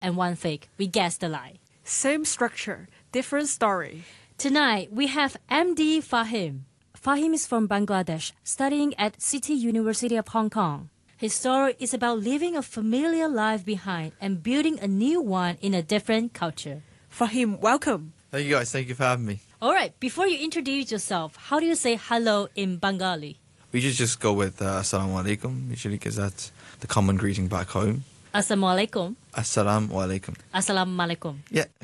and one fake. We guessed the lie. Same structure, different story. Tonight, we have MD Fahim. Fahim is from Bangladesh, studying at City University of Hong Kong. His story is about leaving a familiar life behind and building a new one in a different culture. Fahim, welcome. Thank you guys. Thank you for having me. All right, before you introduce yourself, how do you say hello in Bengali? We just go with Assalamu alaikum, usually, because that's the common greeting back home. Assalamu alaikum. Assalamu alaikum. Assalamu alaikum. Yeah.